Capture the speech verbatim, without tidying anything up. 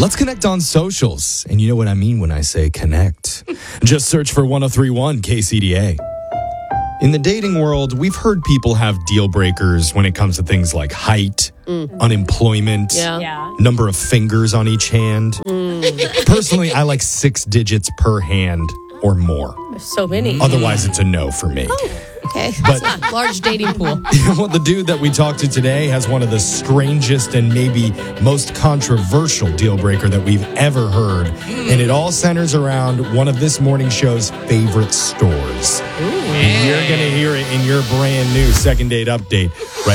Let's connect on socials. And you know what I mean when I say connect. Just search for one oh three point one K C D A. In the dating world, we've heard people have deal breakers when it comes to things like height, mm. unemployment, yeah. Yeah. number of fingers on each hand. Mm. Personally, I like six digits per hand or more. There's so many. Otherwise, it's a no for me. Oh, okay. But, That's not large dating pool. Well, the dude that we talked to today has one of the strangest and maybe most controversial deal breaker that we've ever heard. Mm. And it all centers around one of this morning show's favorite stores. Ooh. You're going to hear it in your brand new Second Date Update. Right